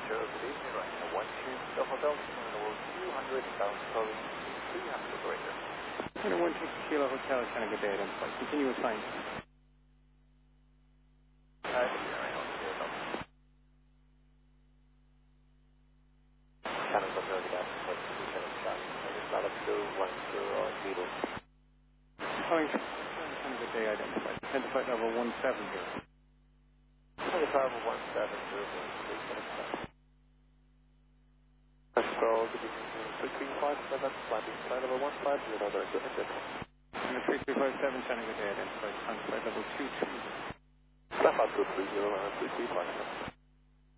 good evening, right. 1 to the hotel, level 200, down calling 300 operator. 1 to Kilo Hotel, China, good day, identified. Continue with flying. Calling China, good day, identified. Descend to flight level 170. Flight level 170, please connect. Control, good evening, 3357, flight level 150, direct to exit. And the 3357, China, good day, identified. Flight level 220. Left out 230, 3357.